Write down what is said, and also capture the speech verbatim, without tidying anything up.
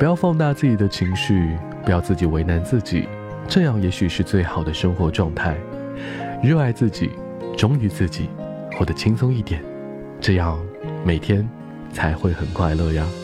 不要放大自己的情绪，不要自己为难自己，这样也许是最好的生活状态。热爱自己，忠于自己，活得轻松一点，这样每天才会很快乐呀。